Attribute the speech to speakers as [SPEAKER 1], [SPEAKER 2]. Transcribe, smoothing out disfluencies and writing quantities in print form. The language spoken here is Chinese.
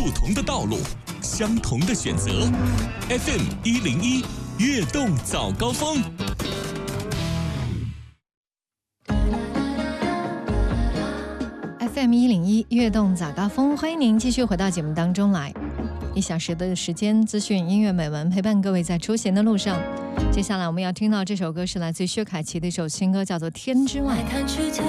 [SPEAKER 1] 不同的道路，相同的选择。FM 101悦动早高峰。
[SPEAKER 2] FM 101悦动早高峰，欢迎您继续回到节目当中来。1小时的时间，资讯、音乐、美文陪伴各位在出行的路上。接下来我们要听到这首歌是来自薛凯琪的一首新歌，叫做《天之外》。